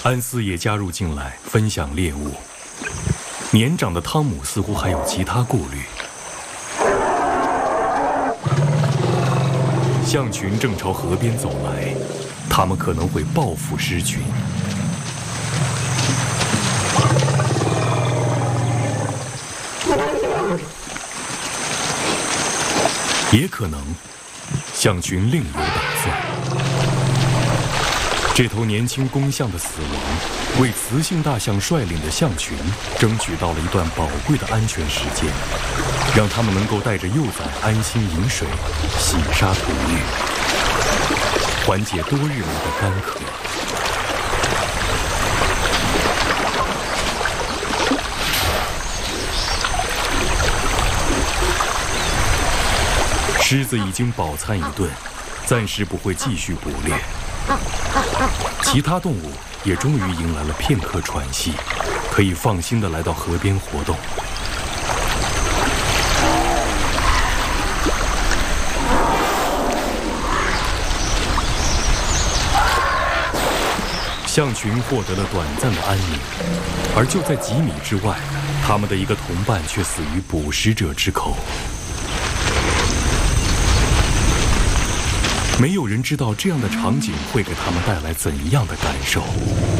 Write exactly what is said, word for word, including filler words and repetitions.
安斯也加入进来，分享猎物。年长的汤姆似乎还有其他顾虑。象群正朝河边走来，他们可能会报复狮群。也可能，象群另有打算。这头年轻公象的死亡，为雌性大象率领的象群争取到了一段宝贵的安全时间，让他们能够带着幼崽安心饮水、洗沙吐浴，缓解多日来的干渴。狮子已经饱餐一顿，暂时不会继续捕猎。其他动物也终于迎来了片刻喘息，可以放心地来到河边活动。象群获得了短暂的安宁，而就在几米之外，他们的一个同伴却死于捕食者之口。没有人知道这样的场景会给他们带来怎样的感受。